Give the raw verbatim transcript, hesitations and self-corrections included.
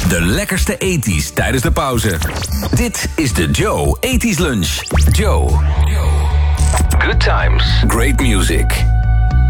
De lekkerste eighties tijdens de pauze. Dit is de Joe eighties Lunch. Joe. Good times. Great music.